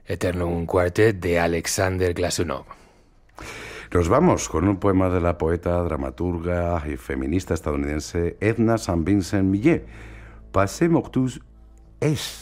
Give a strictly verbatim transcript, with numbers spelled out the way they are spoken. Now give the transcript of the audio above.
Eternum Quartet de Alexander Glasunov. Nos vamos con un poema de la poeta, dramaturga y feminista estadounidense Edna St. Vincent Millay. Passez mortus es